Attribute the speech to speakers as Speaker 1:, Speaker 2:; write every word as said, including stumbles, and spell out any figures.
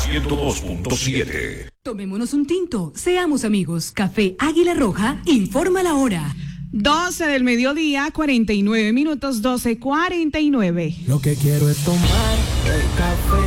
Speaker 1: ciento dos punto siete.
Speaker 2: Tomémonos un tinto, seamos amigos. Café Águila Roja informa la hora.
Speaker 3: doce del mediodía, cuarenta y nueve minutos, doce cuarenta y nueve.
Speaker 4: Lo que quiero es tomar el café